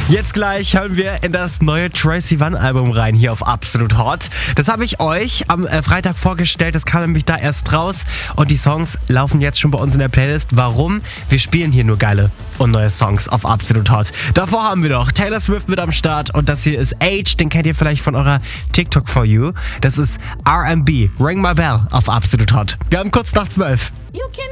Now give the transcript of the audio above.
Jetzt gleich hören wir in das neue Troye Sivan Album rein, hier auf Absolut Hot. Das habe ich euch am Freitag vorgestellt, das kam nämlich da erst raus und die Songs laufen jetzt schon bei uns in der Playlist. Warum? Wir spielen hier nur geile und neue Songs auf Absolut Hot. Davor haben wir noch Taylor Swift mit am Start und das hier ist Age, den kennt ihr vielleicht von eurer TikTok For You. Das ist R&B, Ring My Bell auf Absolut Hot. Wir haben kurz nach 12.